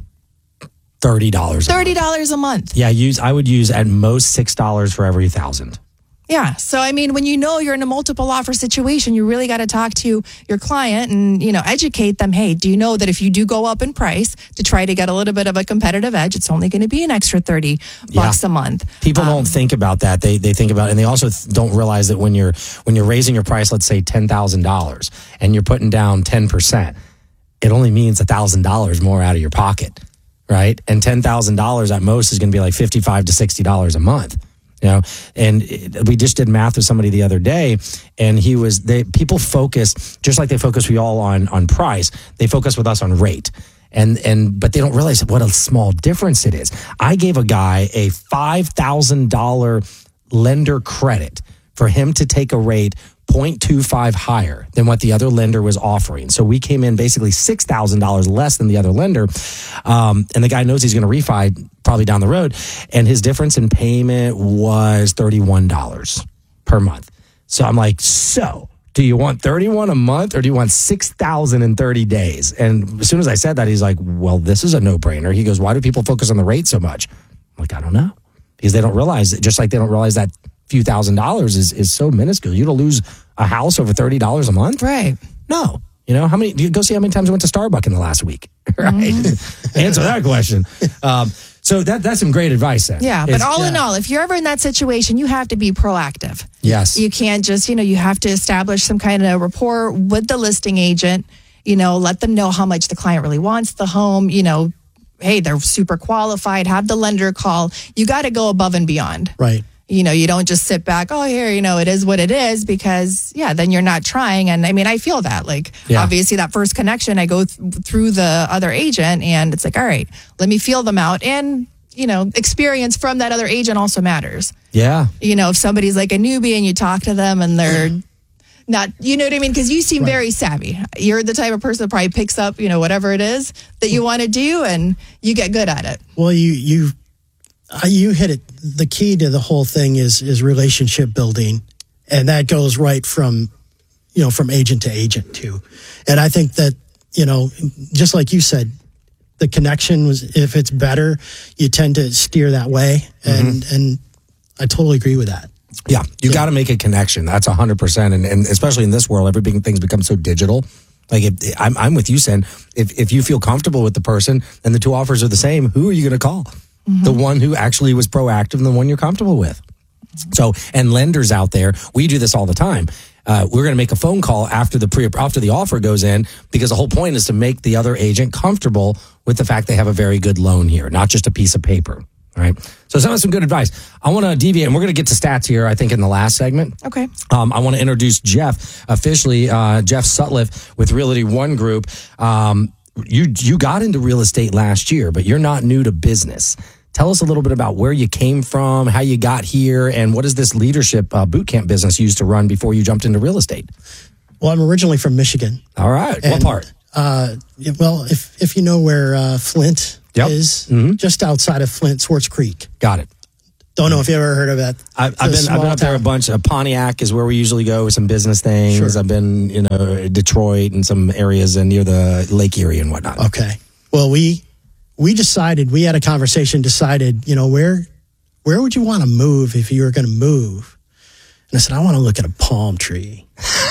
thirty dollars. thirty dollars a month. Yeah, use I would use at most six dollars for every thousand. Yeah. So, I mean, when you know you're in a multiple offer situation, you really got to talk to your client and, you know, educate them. Hey, do you know that if you do go up in price to try to get a little bit of a competitive edge, it's only going to be an extra thirty bucks yeah. a month. People um, don't think about that. They they think about, and they also th- don't realize that when you're when you're raising your price, let's say ten thousand dollars, and you're putting down ten percent, it only means one thousand dollars more out of your pocket. Right. And ten thousand dollars at most is going to be like fifty-five to sixty dollars a month, you know, and it, we just did math with somebody the other day and he was, they, people focus just like they focus we all on, on price. They focus with us on rate and, and, but they don't realize what a small difference it is. I gave a guy a five thousand dollars lender credit for him to take a rate zero point two five higher than what the other lender was offering. So we came in basically six thousand dollars less than the other lender. Um, and the guy knows he's going to refi probably down the road. And his difference in payment was thirty-one dollars per month. So I'm like, so do you want thirty-one a month or do you want six thousand in thirty days? And as soon as I said that, he's like, well, this is a no brainer. He goes, why do people focus on the rate so much? I'm like, I don't know. Because they don't realize it, just like they don't realize that few thousand dollars is, is so minuscule. You to lose a house over thirty dollars a month? Right. No. You know, how many, you go see how many times I went to Starbucks in the last week, right? Mm-hmm. Answer that question. Um, so that that's some great advice then. Yeah, but all yeah. in all, if you're ever in that situation, you have to be proactive. Yes. You can't just, you know, you have to establish some kind of rapport with the listing agent, you know, let them know how much the client really wants the home, you know, hey, they're super qualified, have the lender call. You got to go above and beyond. Right. You know, you don't just sit back, oh, here, you know, it is what it is, because, yeah, then you're not trying. And I mean, I feel that, like, yeah. obviously that first connection, I go th- through the other agent and it's like, all right, let me feel them out. And, you know, experience from that other agent also matters. Yeah. You know, if somebody's like a newbie and you talk to them and they're not, you know what I mean? Because you seem right. very savvy. You're the type of person that probably picks up, you know, whatever it is that you want to do and you get good at it. Well, you, you, Uh, you hit it. The key to the whole thing is is relationship building, and that goes right from, you know, from agent to agent too. And I think that, you know, just like you said, the connection was, if it's better, you tend to steer that way, and mm-hmm. and I totally agree with that. Yeah, you yeah. got to make a connection. That's a hundred percent, and and especially in this world, everything things become so digital. Like, if, I'm, I'm with you, Sen. If, if you feel comfortable with the person and the two offers are the same, who are you going to call? Mm-hmm. The one who actually was proactive and the one you're comfortable with. So, and lenders out there, we do this all the time. Uh, we're going to make a phone call after the pre after the offer goes in, because the whole point is to make the other agent comfortable with the fact they have a very good loan here, not just a piece of paper. All right. So some some good advice. I want to deviate, and we're going to get to stats here, I think, in the last segment. Okay. Um, I want to introduce Jeff officially, uh, Jeff Sutliff with Realty One Group. Um, you you got into real estate last year, but you're not new to business. Tell us a little bit about where you came from, how you got here, and what does this leadership uh, boot camp business used to run before you jumped into real estate? Well, I'm originally from Michigan. All right. And, what part? Uh, well, if if you know where uh, Flint yep. is, mm-hmm. just outside of Flint, Swartz Creek. Got it. Don't know if you ever heard of that. I've, I've been I've been up there a bunch. Uh, Pontiac is where we usually go with some business things. Sure. I've been, you know, Detroit and some areas and near the Lake Erie and whatnot. Okay. Well, we we decided, we had a conversation, decided, you know, where where would you want to move if you were going to move? And I said, I want to look at a palm tree.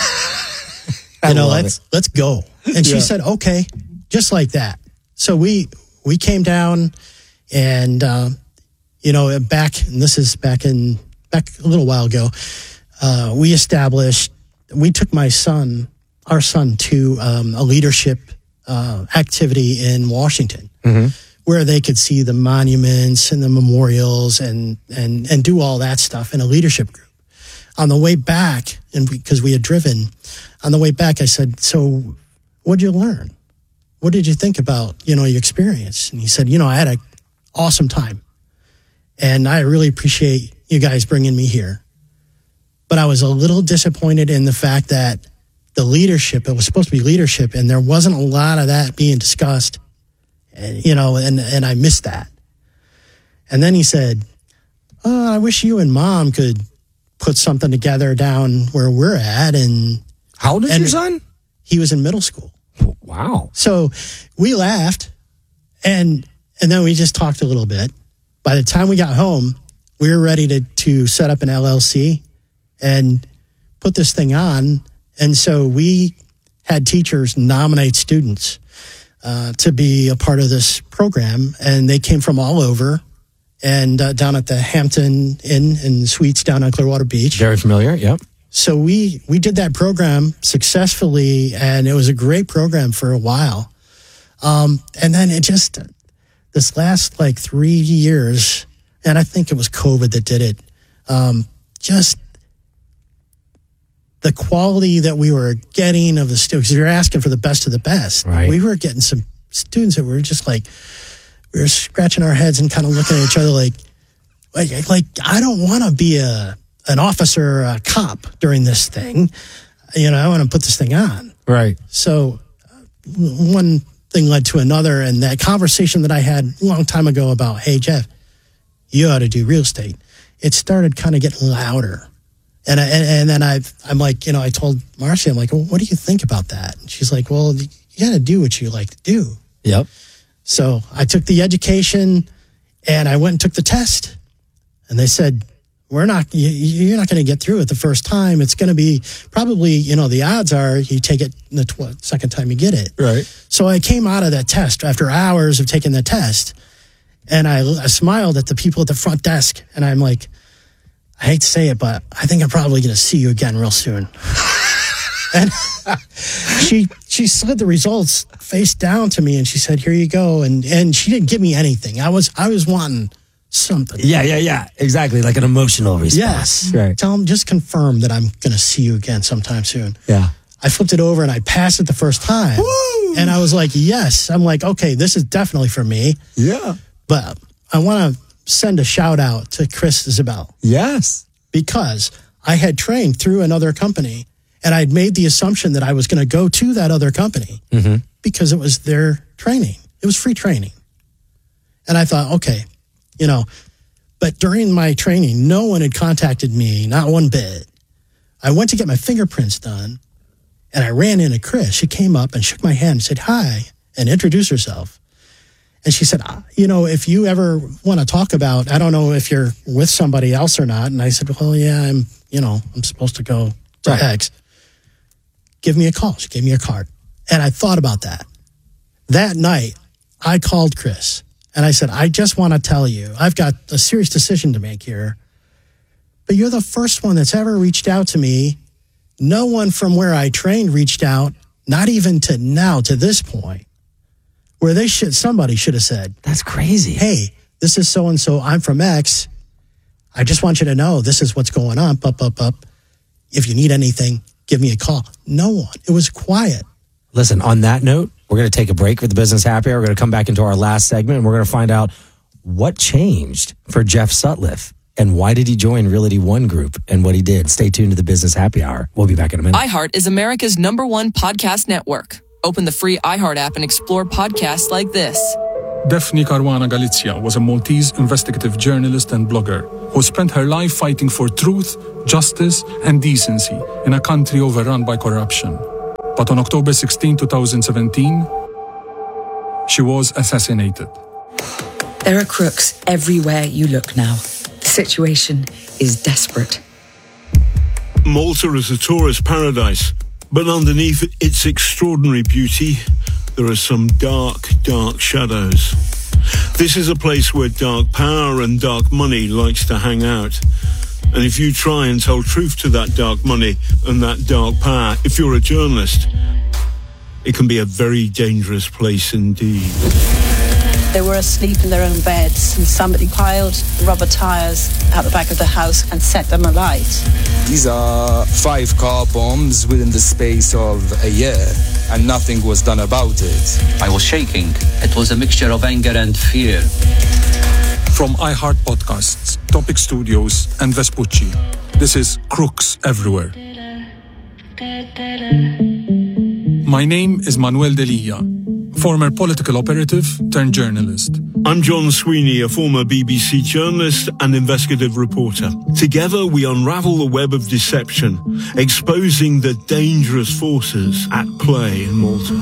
you know, let's it. let's go. And she yeah. said, okay, just like that. So we we came down, and uh, you know, back, and this is back in back a little while ago. Uh, we established. We took my son, our son, to um, a leadership uh, activity in Washington, mm-hmm. where they could see the monuments and the memorials and and and do all that stuff in a leadership group. On the way back, and because we, we had driven, on the way back, I said, so what'd you learn? What did you think about, you know, your experience? And he said, you know, I had an awesome time. And I really appreciate you guys bringing me here. But I was a little disappointed in the fact that the leadership, it was supposed to be leadership, and there wasn't a lot of that being discussed, and, you know, and, and I missed that. And then he said, oh, I wish you and Mom could put something together down where we're at. And how old is your son? He was in middle school. Wow. So we laughed, and and then we just talked a little bit. By the time we got home, we were ready to, to set up an L L C and put this thing on. And so we had teachers nominate students uh, to be a part of this program, and they came from all over. And uh, down at the Hampton Inn and Suites down on Clearwater Beach. Very familiar, yep. So we, we did that program successfully, and it was a great program for a while. Um, and then it just, this last like three years, and I think it was COVID that did it, um, just the quality that we were getting of the students, you're asking for the best of the best. Right. We were getting some students that were just like, we were scratching our heads and kind of looking at each other like, like, like I don't want to be a an officer or a cop during this thing. You know, I want to put this thing on. Right. So uh, one thing led to another, and that conversation that I had a long time ago about, hey, Jeff, you ought to do real estate. It started kind of getting louder. And, I, and, and then I, I'm like, you know, I told Marcy, I'm like, well, what do you think about that? And she's like, well, you got to do what you like to do. Yep. So I took the education, and I went and took the test, and they said, we're not, you, you're not going to get through it the first time. It's going to be probably, you know, the odds are you take it the tw- second time you get it. Right. So I came out of that test after hours of taking the test, and I, I smiled at the people at the front desk, and I'm like, I hate to say it, but I think I'm probably going to see you again real soon. And she she slid the results face down to me, and she said, here you go. And and she didn't give me anything. I was I was wanting something. Yeah, yeah, yeah. Exactly. Like an emotional response. Yes. Right. Tell them, just confirm that I'm going to see you again sometime soon. Yeah. I flipped it over, and I passed it the first time. Woo! And I was like, yes. I'm like, okay, this is definitely for me. Yeah. But I want to send a shout out to Chris Isabel. Yes. Because I had trained through another company, and I'd made the assumption that I was going to go to that other company mm-hmm. because it was their training. It was free training. And I thought, okay, you know, but during my training, no one had contacted me, not one bit. I went to get my fingerprints done, and I ran into Chris. She came up and shook my hand and said, hi, and introduced herself. And she said, you know, if you ever want to talk about, I don't know if you're with somebody else or not. And I said, well, yeah, I'm, you know, I'm supposed to go to right. X. Give me a call. She gave me a card. And I thought about that. That night, I called Chris and I said, I just want to tell you, I've got a serious decision to make here, but you're the first one that's ever reached out to me. No one from where I trained reached out, not even to now, to this point, where they should, somebody should have said, that's crazy. Hey, this is so-and-so. I'm from X. I just want you to know this is what's going on. Up, up, up. If you need anything, give me a call. No one. It was quiet. Listen, on that note, we're going to take a break for the Business Happy Hour. We're going to come back into our last segment, and we're going to find out what changed for Jeff Sutliff and why did he join Realty One Group and what he did. Stay tuned to the Business Happy Hour. We'll be back in a minute. iHeart is America's number one podcast network. Open the free iHeart app and explore podcasts like this. Daphne Caruana Galizia was a Maltese investigative journalist and blogger who spent her life fighting for truth, justice, and decency in a country overrun by corruption. But on October sixteenth, twenty seventeen, she was assassinated. There are crooks everywhere you look now. The situation is desperate. Malta is a tourist paradise, but underneath its extraordinary beauty, there are some dark, dark shadows. This is a place where dark power and dark money likes to hang out. And if you try and tell truth to that dark money and that dark power, if you're a journalist, it can be a very dangerous place indeed. They were asleep in their own beds and somebody piled rubber tires out the back of the house and set them alight. These are five car bombs within the space of a year, and nothing was done about it. I was shaking. It was a mixture of anger and fear. From iHeart Podcasts, Topic Studios, and Vespucci, this is Crooks Everywhere. My name is Manuel Delia, former political operative turned journalist. I'm John Sweeney, a former B B C journalist and investigative reporter. Together, we unravel the web of deception, exposing the dangerous forces at play in Malta.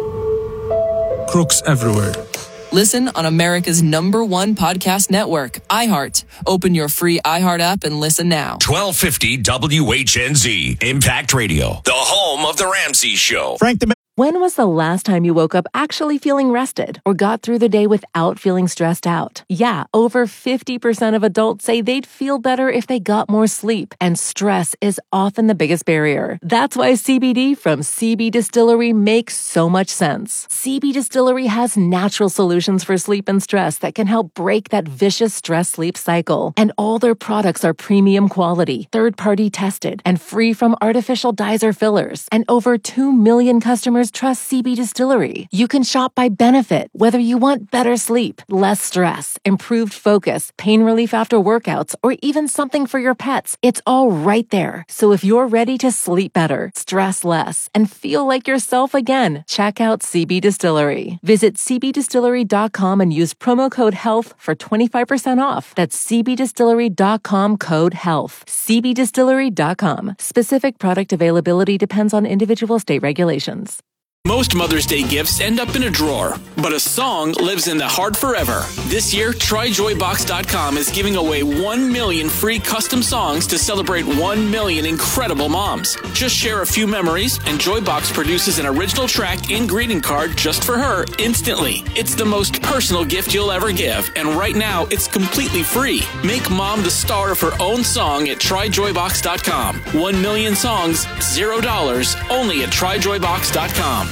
Crooks Everywhere. Listen on America's number one podcast network, iHeart. Open your free iHeart app and listen now. twelve fifty W H N Z, Impact Radio, the home of The Ramsey Show. Frank the When was the last time you woke up actually feeling rested or got through the day without feeling stressed out? Yeah, over fifty percent of adults say they'd feel better if they got more sleep, and stress is often the biggest barrier. That's why C B D from C B Distillery makes so much sense. C B Distillery has natural solutions for sleep and stress that can help break that vicious stress-sleep cycle. And all their products are premium quality, third-party tested, and free from artificial dyes or fillers. And over two million customers trust C B Distillery. You can shop by benefit, whether you want better sleep, less stress, improved focus, pain relief after workouts, or even something for your pets. It's all right there. So if you're ready to sleep better, stress less, and feel like yourself again, check out C B Distillery. Visit c b distillery dot com and use promo code HEALTH for twenty-five percent off. That's c b distillery dot com code HEALTH. c b distillery dot com. Specific product availability depends on individual state regulations. Most Mother's Day gifts end up in a drawer, but a song lives in the heart forever. This year, try joy box dot com is giving away one million free custom songs to celebrate one million incredible moms. Just share a few memories, and Joybox produces an original track and greeting card just for her instantly. It's the most personal gift you'll ever give, and right now, it's completely free. Make mom the star of her own song at try joy box dot com. One million songs, zero dollars, only at try joy box dot com.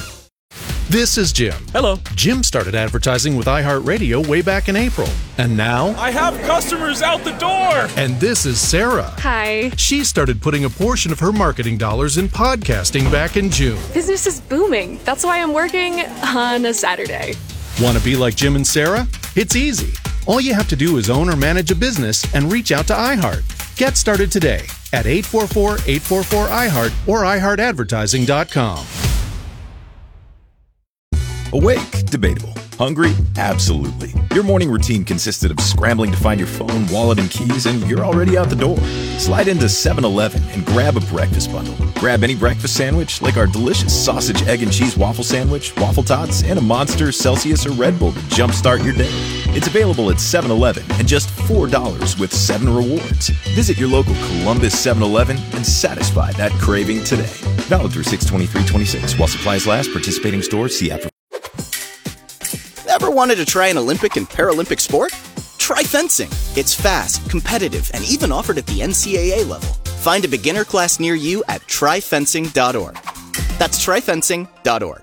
This is Jim. Hello. Jim started advertising with iHeartRadio way back in April. And now... I have customers out the door! And this is Sarah. Hi. She started putting a portion of her marketing dollars in podcasting back in June. Business is booming. That's why I'm working on a Saturday. Want to be like Jim and Sarah? It's easy. All you have to do is own or manage a business and reach out to iHeart. Get started today at eight four four, eight four four, I heart or i heart advertising dot com. Awake, debatable. Hungry? Absolutely. Your morning routine consisted of scrambling to find your phone, wallet, and keys, and you're already out the door. Slide into seven eleven and grab a breakfast bundle. Grab any breakfast sandwich, like our delicious sausage, egg, and cheese waffle sandwich, waffle tots, and a Monster, Celsius, or Red Bull to jumpstart your day. It's available at seven eleven and just four dollars with seven rewards. Visit your local Columbus seven eleven and satisfy that craving today. Valid through six twenty-three twenty-six. While supplies last, participating stores, see app for... Ever wanted to try an Olympic and Paralympic sport? Try fencing. It's fast, competitive, and even offered at the N C A A level. Find a beginner class near you at try fencing dot org. That's try fencing dot org.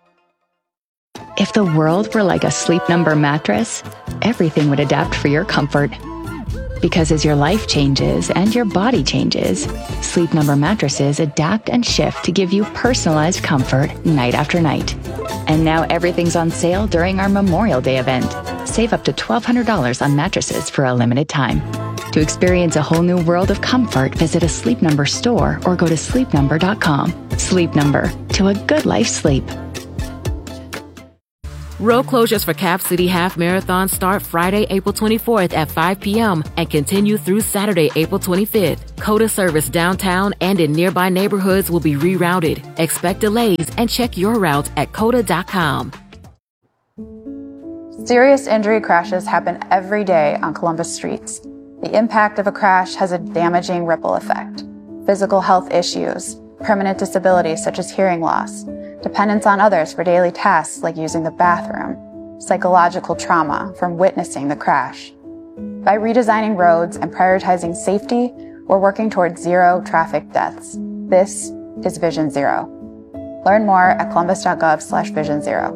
If the world were like a Sleep Number mattress, everything would adapt for your comfort. Because as your life changes and your body changes, Sleep Number mattresses adapt and shift to give you personalized comfort night after night. And now everything's on sale during our Memorial Day event. Save up to twelve hundred dollars on mattresses for a limited time. To experience a whole new world of comfort, visit a Sleep Number store or go to sleep number dot com. Sleep Number, to a good life sleep. Road closures for Cap City Half Marathon start Friday, April twenty-fourth at five p.m. and continue through Saturday, April twenty-fifth. COTA service downtown and in nearby neighborhoods will be rerouted. Expect delays and check your route at cota dot com. Serious injury crashes happen every day on Columbus streets. The impact of a crash has a damaging ripple effect. Physical health issues, permanent disabilities such as hearing loss, dependence on others for daily tasks like using the bathroom, psychological trauma from witnessing the crash. By redesigning roads and prioritizing safety, we're working towards zero traffic deaths. This is Vision Zero. Learn more at columbus.gov slash vision zero.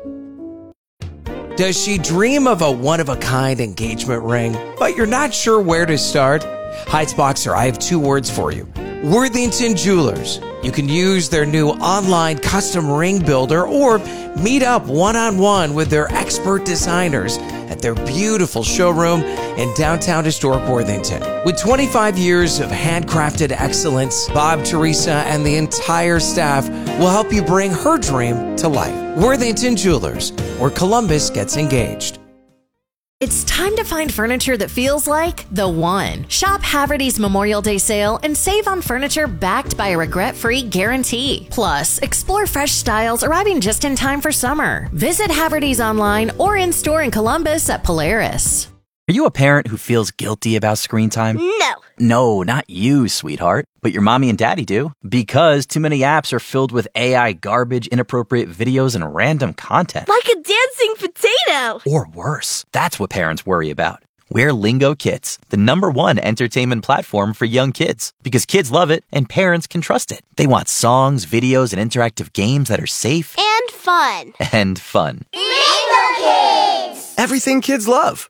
Does she dream of a one-of-a-kind engagement ring, but you're not sure where to start? Heights Boxer, I have two words for you. Worthington Jewelers. You can use their new online custom ring builder or meet up one-on-one with their expert designers at their beautiful showroom in downtown historic Worthington. With twenty-five years of handcrafted excellence, Bob, Teresa, and the entire staff will help you bring her dream to life. Worthington Jewelers, where Columbus gets engaged. It's time to find furniture that feels like the one. Shop Haverty's Memorial Day sale and save on furniture backed by a regret-free guarantee. Plus, explore fresh styles arriving just in time for summer. Visit Haverty's online or in-store in Columbus at Polaris. Are you a parent who feels guilty about screen time? No. No, not you, sweetheart. But your mommy and daddy do. Because too many apps are filled with A I garbage, inappropriate videos, and random content. Like a dancing potato. Or worse. That's what parents worry about. We're Lingo Kids, the number one entertainment platform for young kids. Because kids love it and parents can trust it. They want songs, videos, and interactive games that are safe. And fun. And fun. Lingo Kids! Everything kids love.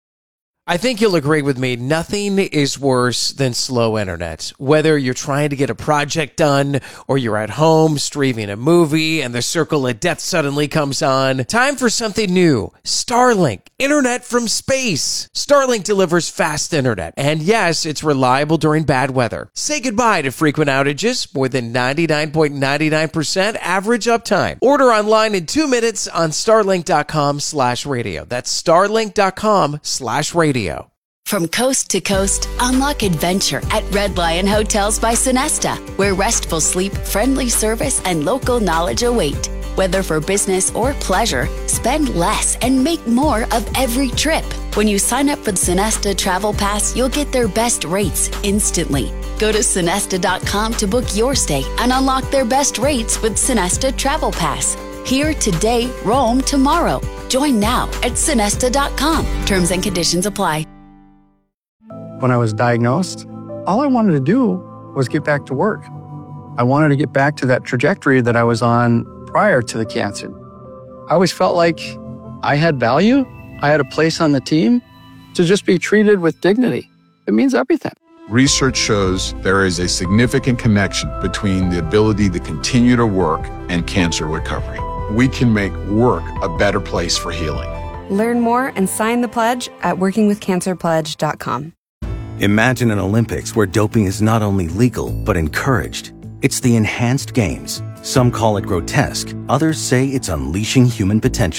I think you'll agree with me, nothing is worse than slow internet. Whether you're trying to get a project done or you're at home streaming a movie and the circle of death suddenly comes on, time for something new. Starlink, internet from space. Starlink delivers fast internet, and yes, it's reliable during bad weather. Say goodbye to frequent outages, more than ninety-nine point nine nine percent average uptime. Order online in two minutes on starlink.com slash radio. That's starlink.com slash radio. From coast to coast, unlock adventure at Red Lion Hotels by Sonesta, where restful sleep, friendly service, and local knowledge await. Whether for business or pleasure, spend less and make more of every trip. When you sign up for the Sonesta Travel Pass, you'll get their best rates instantly. Go to sonesta dot com to book your stay and unlock their best rates with Sonesta Travel Pass. Here today, roam tomorrow. Join now at sonesta dot com. Terms and conditions apply. When I was diagnosed, all I wanted to do was get back to work. I wanted to get back to that trajectory that I was on prior to the cancer. I always felt like I had value. I had a place on the team to just be treated with dignity. It means everything. Research shows there is a significant connection between the ability to continue to work and cancer recovery. We can make work a better place for healing. Learn more and sign the pledge at working with cancer pledge dot com. Imagine an Olympics where doping is not only legal, but encouraged. It's the enhanced games. Some call it grotesque. Others say it's unleashing human potential.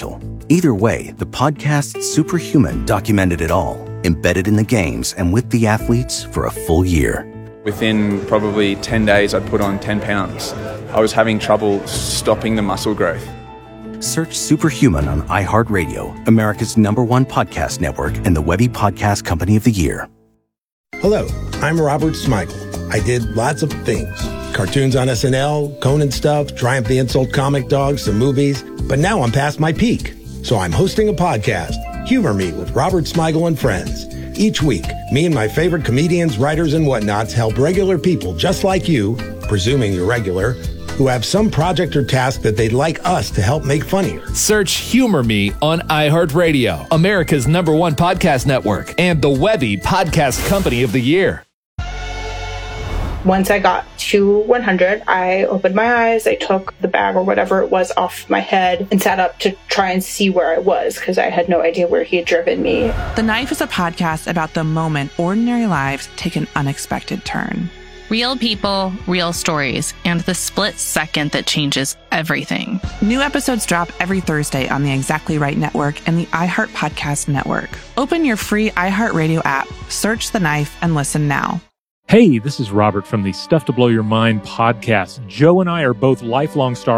Either way, the podcast Superhuman documented it all, embedded in the games and with the athletes for a full year. Within probably ten days, I'd put on ten pounds. I was having trouble stopping the muscle growth. Search Superhuman on iHeartRadio, America's number one podcast network and the Webby Podcast Company of the Year. Hello, I'm Robert Smigel. I did lots of things. Cartoons on S N L, Conan stuff, Triumph the Insult Comic Dog, some movies. But now I'm past my peak. So I'm hosting a podcast, Humor Me with Robert Smigel and Friends. Each week, me and my favorite comedians, writers, and whatnots help regular people just like you, presuming you're regular, who have some project or task that they'd like us to help make funnier. Search Humor Me on iHeartRadio, America's number one podcast network, and the Webby Podcast Company of the Year. Once I got to one hundred, I opened my eyes, I took the bag or whatever it was off my head and sat up to try and see where I was because I had no idea where he had driven me. The Knife is a podcast about the moment ordinary lives take an unexpected turn. Real people, real stories, and the split second that changes everything. New episodes drop every Thursday on the Exactly Right Network and the iHeart Podcast Network. Open your free iHeartRadio app, search The Knife, and listen now. Hey, this is Robert from the Stuff to Blow Your Mind podcast. Joe and I are both lifelong Star